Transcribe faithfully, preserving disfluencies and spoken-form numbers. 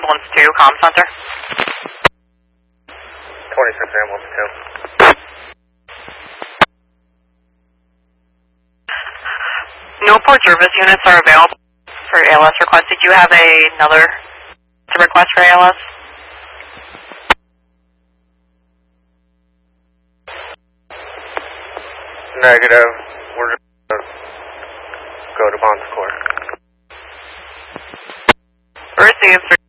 Ambulance two, comm center. twenty-six Ambulance two. Newport service units are available for A L S request. Did you have a, another request for A L S? Negative. We're just going to go to Bon Secours. Received.